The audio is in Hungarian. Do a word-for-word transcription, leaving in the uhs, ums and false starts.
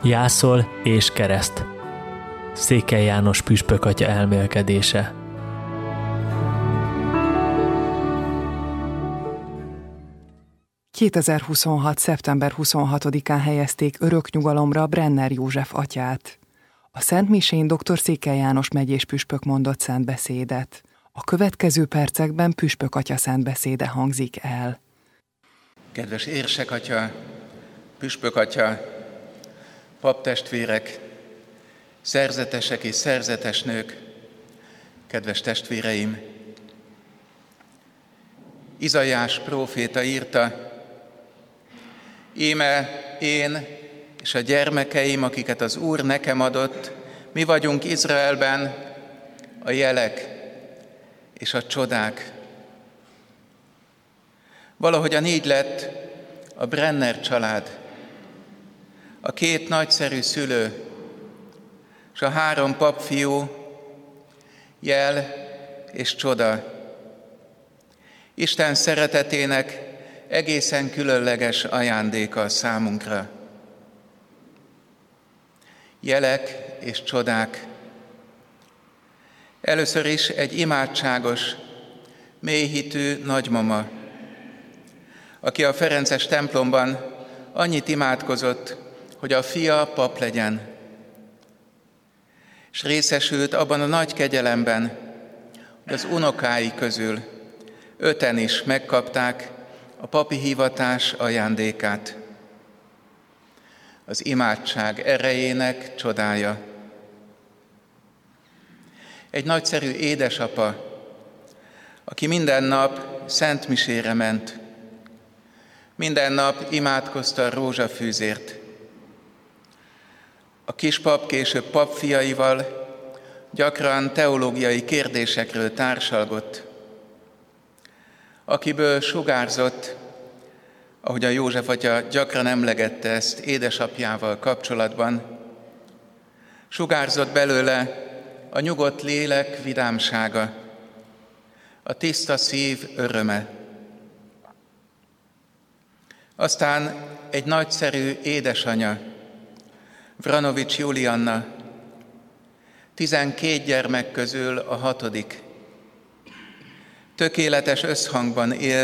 Jászol és kereszt. Székely János püspök atya elmélkedése. kétezer-huszonhat. szeptember huszonhatodikán helyezték öröknyugalomra Brenner József atyát. A Szent Misén dr. Székely János megyés püspök mondott szentbeszédet. A következő percekben püspök atya szentbeszéde hangzik el. Kedves érsek atya, püspök atya, paptestvérek, szerzetesek és szerzetes nők, kedves testvéreim! Izaiás próféta írta: íme én és a gyermekeim, akiket az Úr nekem adott, mi vagyunk Izraelben a jelek és a csodák. Valahogyan így lett a Brenner család, a két nagyszerű szülő és a három papfiú jel és csoda. Isten szeretetének egészen különleges ajándéka számunkra. Jelek és csodák. Először is egy imádságos, mélyhitű nagymama, aki a ferences templomban annyit imádkozott, hogy a fia pap legyen, és részesült abban a nagy kegyelemben, hogy az unokái közül öten is megkapták a papi hivatás ajándékát. Az imádság erejének csodája. Egy nagyszerű édesapa, aki minden nap szentmisére ment, minden nap imádkozta a rózsafűzért. A kispap később papfiaival gyakran teológiai kérdésekről társalgott, akiből sugárzott, ahogy a József atya gyakran emlegette ezt édesapjával kapcsolatban, sugárzott belőle a nyugodt lélek vidámsága, a tiszta szív öröme. Aztán egy nagyszerű édesanya, Vranovics Julianna, tizenkét gyermek közül a hatodik. Tökéletes összhangban élt